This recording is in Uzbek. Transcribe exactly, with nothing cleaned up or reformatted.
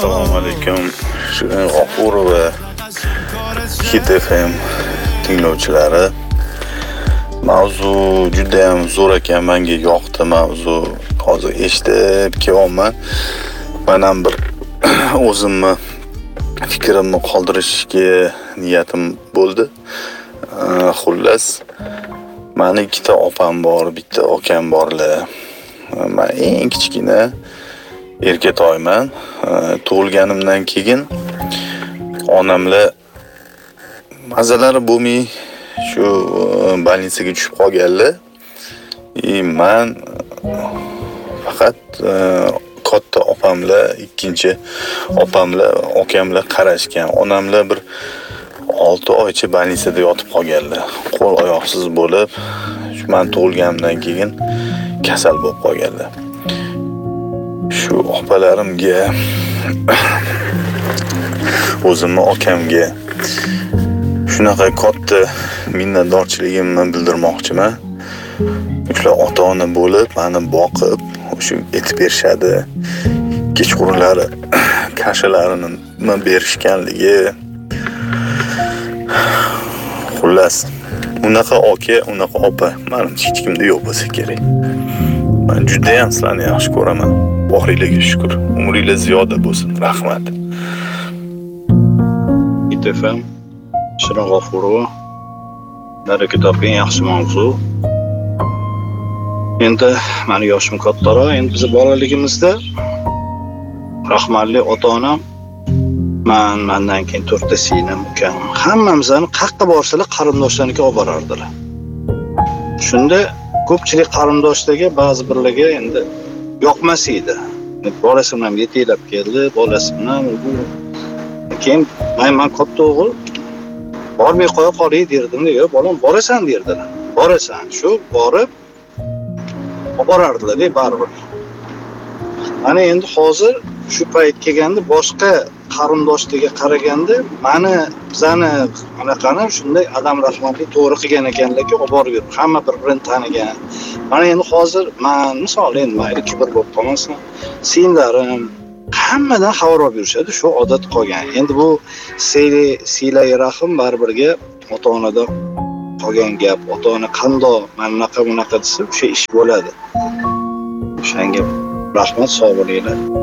Assalomu alaykum. Shirin G'ofurov va Hit F M tinglovchilari. Mavzu juda ham zo'r ekan, menga yoqdi mavzu. Hozir eshitib kelyapman. Men ham bir o'zimni fikrimni qoldirishga niyatim bo'ldi. Xullas, meni ikkita opam bor, bitta akam borlar. Men eng kichkina erkatoyman. Tug'ilganimdan keyin onamlar mazalari bo'lmay shu больницаga tushib qolganlar. E men faqat katta opamlar, ikkinchi opamlar, akamlar qarashgan. Onamlar bir olti oycha больницада yotib qolganlar. Qo'l oyoqsiz bo'lib, shu men tug'ilganimdan keyin kasal bo'lib qolganlar. Shu opalarimga, o'zimni akamga shunaqa katta minnatdorchiligimni bildirmoqchiman. Ular ota-ona bo'lib, meni boqib, shu etib berishadi. Kechqurunlari kashalarini berishganligi. Xullas, unaqa aka, unaqa opa, mening hech kimda yo'q bo'lsa kerak. Men juda ham sizlarni yaxshi ko'raman. Boringlarga shukr. Umringiz ziyoda bo'lsin. Rahmat. Hit F M, Shirin G'ofurov. Dar kitobning yaxshi mavzu. Endi meni yoshim kattaroq. Endi biz bolaligimizda rahmatli ota-onam men mendan keyin to'rtta singlim, ukam, hammamizni qayerga borsalar qarindoshlariga olib borardilar. Shunda ko'pchilik qarindoshlarga ba'zi birlarga endi yoqmas edi. Bolasi bilan yeteklab keldi, bolasi bilan keyin men men katta o'g'il bormay qo'ya qolay derdim, yo'q bolam borasan derdilar. Borasan, shu borib olib borardilar-da baribir. Mana endi hozir shu payt kelganda boshqa qarindoshlarga qaraganda meni bizani anaqani shunday adam rahmatli to'g'ri qilgan ekanlarki, olib borib yurib, hamma bir-birini tanigan. Mana endi hozir men misol endi mayli kibr bo'lib qolmasin, singlarim hammadan xabar olib yurishadi, shu odat qolgan. Endi bu siyli siylay rahim baribirga ota-onadan qolgan gap, ota-ona qandoq, men bunaqa bunaqa desa, o'sha ish bo'ladi. O'shanga rahmat, sog' bo'linglar.